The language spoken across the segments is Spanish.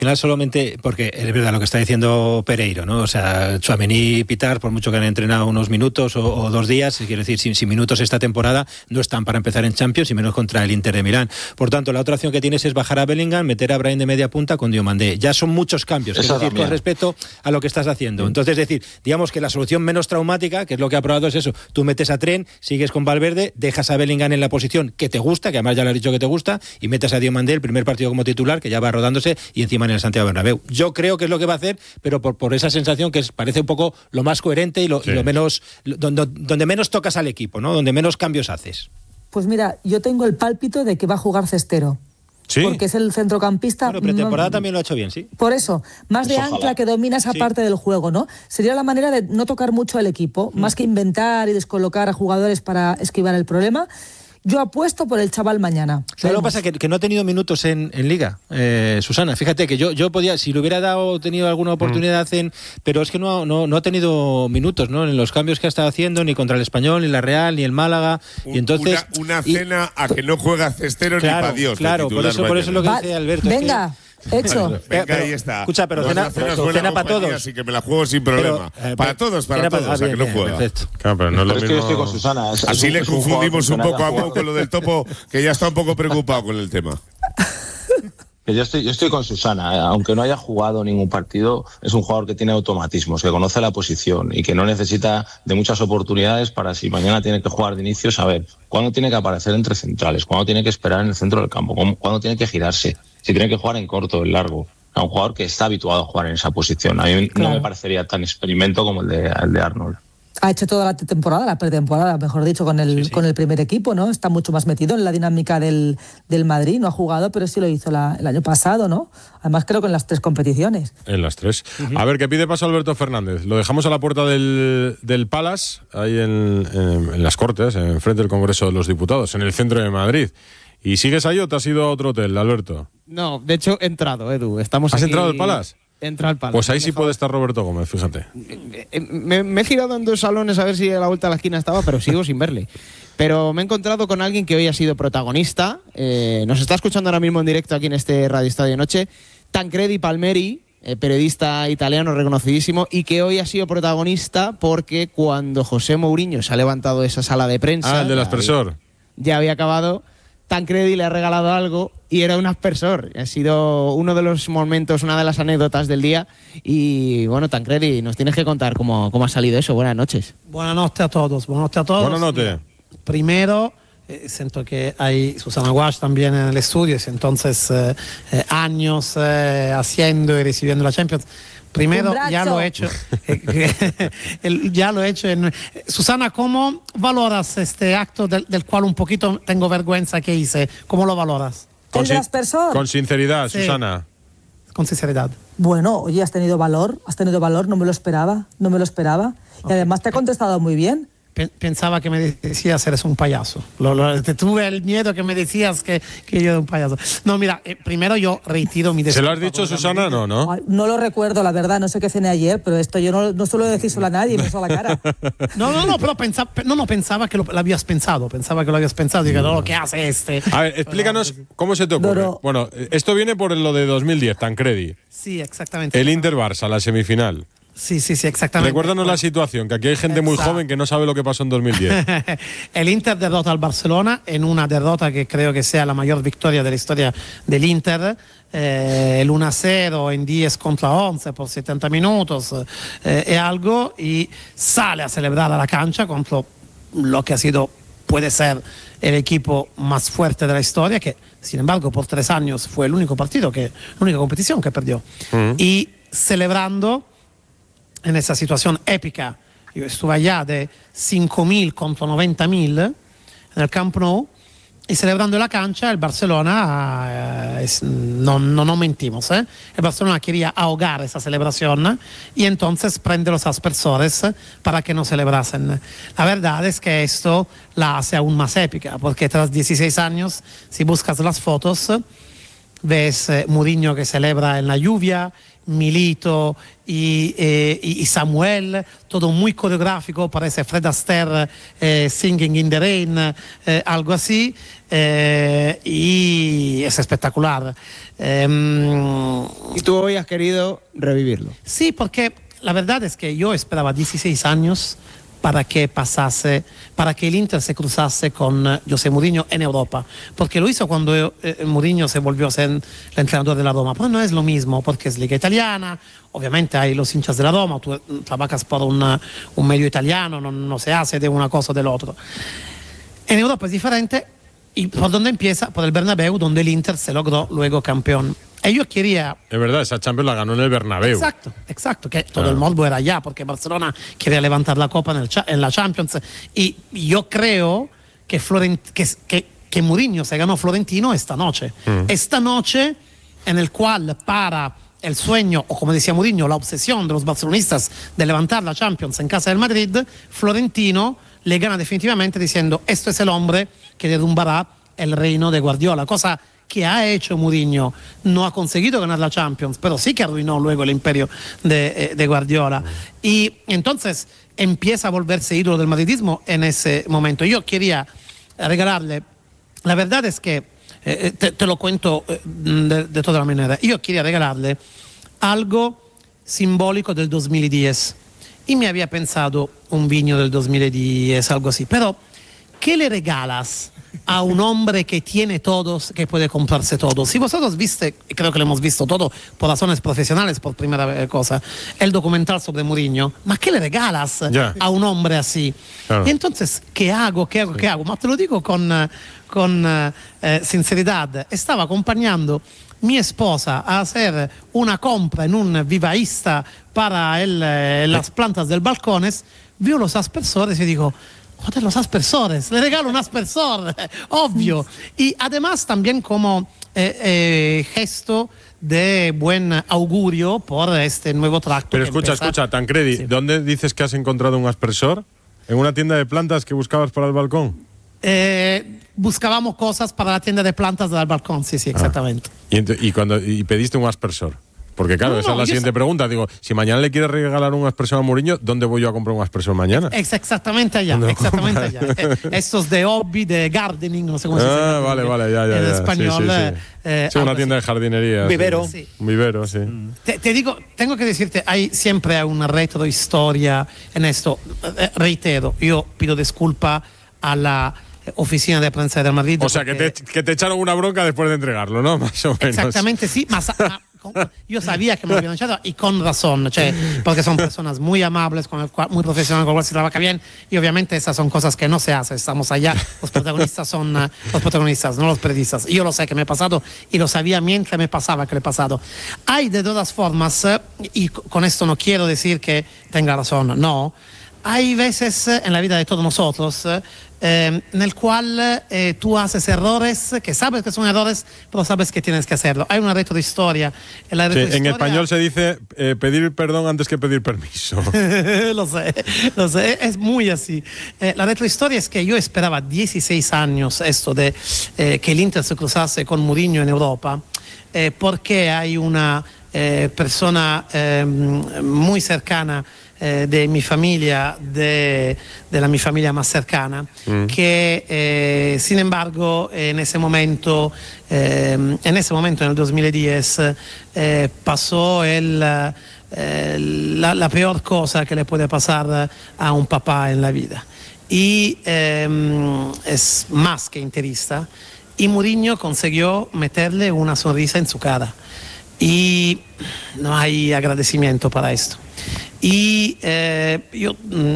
final solamente, porque es verdad lo que está diciendo Pereiro, ¿no? O sea, Tchouaméni y Pitar, por mucho que han entrenado unos minutos o 2 días, quiero decir, sin minutos esta temporada, no están para empezar en Champions y menos contra el Inter de Milán. Por tanto, la otra opción que tienes es bajar a Bellingham, meter a Brahim de media punta con Diomandé. Ya son muchos cambios, es decir, con respecto a lo que estás haciendo. Entonces, es decir, digamos que la solución menos traumática, que es lo que ha probado, es eso. Tú metes a Trent, sigues con Valverde, dejas a Bellingham en la posición que te gusta, que además ya lo has dicho que te gusta, y metes a Diomandé el primer partido como titular, que ya va rodándose, y encima en el Santiago Bernabéu. Yo creo que es lo que va a hacer, pero por esa sensación que parece un poco lo más coherente y lo menos, donde menos tocas al equipo, ¿no? Donde menos cambios haces. Pues mira, yo tengo el pálpito de que va a jugar Cestero. ¿Sí? Porque es el centrocampista. Bueno, pretemporada también lo ha hecho bien, sí. Por eso, más de ancla que domina esa parte del juego, ¿no? Sería la manera de no tocar mucho al equipo, más que inventar y descolocar a jugadores para esquivar el problema. Yo apuesto por el chaval mañana. Lo que pasa es que no ha tenido minutos en Liga, Susana. Fíjate que yo podía, si le hubiera tenido alguna oportunidad pero es que no ha tenido minutos, ¿no? En los cambios que ha estado haciendo, ni contra el Español, ni la Real, ni el Málaga. Y entonces una cena a que no juega Cestero ni para Dios. Claro, por eso es lo que dice Alberto. Venga. Hecho. Venga, ahí está. Escucha, pero cena para todos. Así que me la juego sin problema. Para todos, o sea, que no juega. Perfecto. Claro, pero no es lo mismo. Es que yo estoy con Susana. Así le confundimos un poco a Pau con lo del Topo, que ya está un poco preocupado con el tema. Yo estoy con Susana, aunque no haya jugado ningún partido, es un jugador que tiene automatismos, que conoce la posición y que no necesita de muchas oportunidades para, si mañana tiene que jugar de inicio, saber cuándo tiene que aparecer entre centrales, cuándo tiene que esperar en el centro del campo, cuándo tiene que girarse, si tiene que jugar en corto, en largo. A un jugador que está habituado a jugar en esa posición. A mí no me parecería tan experimento como el de Arnold. Ha hecho toda la temporada, la pretemporada, mejor dicho, con el primer equipo, ¿no? Está mucho más metido en la dinámica del Madrid. No ha jugado, pero sí lo hizo el año pasado, ¿no? Además, creo que en las 3 competiciones. En las 3. A ver, ¿qué pide paso Alberto Fernández? Lo dejamos a la puerta del Palace, ahí en las Cortes, enfrente del Congreso de los Diputados, en el centro de Madrid. ¿Y sigues ahí o te has ido a otro hotel, Alberto? No, de hecho he entrado, Edu. Estamos ¿Has aquí... entrado al Palace? Entra al Palace. Pues ahí sí puede estar Roberto Gómez, fíjate. Me he girado en 2 salones a ver si a la vuelta a la esquina estaba, pero sigo sin verle. Pero me he encontrado con alguien que hoy ha sido protagonista. Nos está escuchando ahora mismo en directo aquí en este Radio Estadio Noche. Tancredi Palmeri, periodista italiano reconocidísimo, y que hoy ha sido protagonista porque cuando José Mourinho se ha levantado de esa sala de prensa... el del aspersor. Ya había acabado... Tancredi le ha regalado algo y era un aspersor. Ha sido uno de los momentos, una de las anécdotas del día. Y bueno, Tancredi, nos tienes que contar cómo ha salido eso. Buenas noches. Buenas noches a todos. Buenas noches. Primero, siento que hay Susana Guasch también en el estudio, entonces años haciendo y recibiendo la Champions. Primero, ya lo he hecho. Ya lo he hecho. Susana, ¿cómo valoras este acto del cual un poquito tengo vergüenza que hice? ¿Cómo lo valoras? ¿El del aspersor? Con sinceridad, Sí. Susana. Con sinceridad. Bueno, oye, has tenido valor, no me lo esperaba. Y además te ha contestado muy bien. Pensaba que me decías eres un payaso. Tuve el miedo que me decías que yo era un payaso. No, mira, primero yo retiro mi disculpa. ¿Se lo has dicho, Susana? No. Ay, no lo recuerdo, la verdad, no sé qué cené ayer, pero esto yo no suelo decírselo a nadie, me uso la cara. No, pero pensaba que lo habías pensado. Digo, ¿qué hace este? A ver, explícanos cómo se te ocurre. Bueno, esto viene por lo de 2010, Tancredi. Sí, exactamente. El Inter-Barça, la semifinal. Sí, exactamente. Recuérdanos la situación, que aquí hay gente muy joven que no sabe lo que pasó en 2010. El Inter derrota al Barcelona en una derrota que creo que sea la mayor victoria de la historia del Inter. El 1-0 en 10 contra 11 por 70 minutos y algo, y sale a celebrar a la cancha contra lo que puede ser el equipo más fuerte de la historia, que sin embargo por 3 años fue la única competición que perdió. Y celebrando en esa situación épica, yo estuve allá de 5.000 contra 90.000 en el Camp Nou, y celebrando la cancha, el Barcelona, no mentimos, el Barcelona quería ahogar esa celebración y entonces prende los aspersores para que no celebrasen. La verdad es que esto la hace aún más épica, porque tras 16 años, si buscas las fotos, ves Mourinho que celebra en la lluvia, Milito y Samuel, todo muy coreográfico, parece Fred Astaire Singing in the Rain, algo así, y es espectacular. Y tú hoy has querido revivirlo. Sí, porque la verdad es que yo esperaba 16 años para que el Inter se cruzase con José Mourinho en Europa, porque lo hizo cuando Mourinho se volvió a ser el entrenador de la Roma, pero no es lo mismo, porque es liga italiana, obviamente hay los hinchas de la Roma, tú trabajas por un medio italiano, no se hace de una cosa o del otro. En Europa es diferente, y por donde empieza, por el Bernabéu, donde el Inter se logró luego campeón. Ellos quería... Es verdad, esa Champions la ganó en el Bernabéu. Exacto, que todo el morbo era allá, porque Barcelona quería levantar la copa en la Champions. Y yo creo que Mourinho se ganó Florentino esta noche. Esta noche en el cual para el sueño, o como decía Mourinho, la obsesión de los barcelonistas de levantar la Champions en casa del Madrid, Florentino le gana definitivamente diciendo, esto es el hombre que derrumbará el reino de Guardiola, cosa que ha hecho Mourinho. No ha conseguido ganar la Champions, pero sí que arruinó luego el imperio de Guardiola. Y entonces empieza a volverse ídolo del madridismo en ese momento. Yo quería regalarle, la verdad es que, te lo cuento de toda la manera, yo quería regalarle algo simbólico del 2010. Y me había pensado un vino del 2010, algo así. Pero, ¿qué le regalas a un hombre que tiene todos, que puede comprarse todo? Si vosotros viste, creo que lo hemos visto todo por razones profesionales, por primera cosa, el documental sobre Mourinho, ¿ma qué le regalas a un hombre así? Claro. Y entonces, ¿qué hago? Ma te lo digo con sinceridad. Estaba acompañando mi esposa a hacer una compra en un vivaísta para las plantas del balcones, vio los aspersores y digo, joder, los aspersores, le regalo un aspersor, obvio. Y además también como gesto de buen augurio por este nuevo tracto. Pero escucha, Tancredi, sí. ¿Dónde dices que has encontrado un aspersor? ¿En una tienda de plantas que buscabas para el balcón? Buscábamos cosas para la tienda de plantas del balcón, sí, exactamente. ¿Y pediste un aspersor? Porque claro, esa es la siguiente pregunta. Digo, si mañana le quieres regalar un aspersor a Mourinho, ¿dónde voy yo a comprar un aspersor mañana? Exactamente allá. Estos de hobby, de gardening, no sé cómo se llama. Vale, ya. En español. Sí, una tienda de jardinería. Vivero. Sí. Un vivero, sí. Te digo, tengo que decirte, siempre hay una retrohistoria en esto. Reitero, yo pido disculpa a la oficina de prensa del Madrid. O sea, que te echaron una bronca después de entregarlo, ¿no? Más o menos. Exactamente, sí. Yo sabía que me habían echado y con razón, porque son personas muy amables, muy profesionales, con las cuales se trabaja bien, y obviamente esas son cosas que no se hacen. Estamos allá, los protagonistas son los protagonistas, no los periodistas. Yo lo sé que me he pasado y lo sabía mientras me pasaba que le he pasado. Hay de todas formas, y con esto no quiero decir que tenga razón, no. Hay veces en la vida de todos nosotros en el cual tú haces errores, que sabes que son errores, pero sabes que tienes que hacerlo. Hay una retrohistoria. En español se dice pedir perdón antes que pedir permiso. Lo sé, es muy así. La retrohistoria es que yo esperaba 16 años esto de que el Inter se cruzase con Mourinho en Europa, porque hay una persona muy cercana de mi familia, de la mi familia más cercana, que sin embargo en ese momento en el 2010 pasó la peor cosa que le puede pasar a un papá en la vida, y es más que interista, y Mourinho consiguió meterle una sonrisa en su cara, y no hay agradecimiento para esto. Y yo,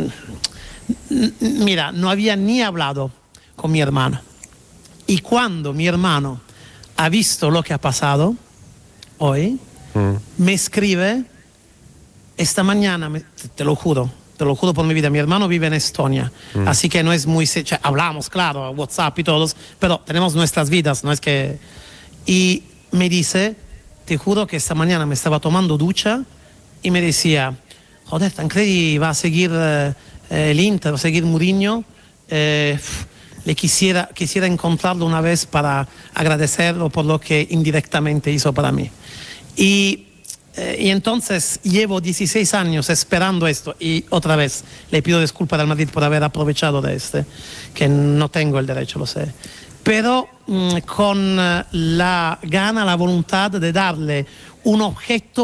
mira, no había ni hablado con mi hermano. Y cuando mi hermano ha visto lo que ha pasado hoy, me escribe esta mañana, te lo juro por mi vida, mi hermano vive en Estonia, así que no es muy... hablamos, claro, WhatsApp y todos, pero tenemos nuestras vidas, no es que... Y me dice, te juro que esta mañana me estaba tomando ducha y me decía... Joder, Tancredi va a seguir el Inter, va a seguir Mourinho. le quisiera encontrarlo una vez para agradecerlo por lo que indirectamente hizo para mí. Y entonces llevo 16 años esperando esto, y otra vez le pido disculpas al Madrid por haber aprovechado de que no tengo el derecho, lo sé, pero con la gana, la voluntad de darle un objeto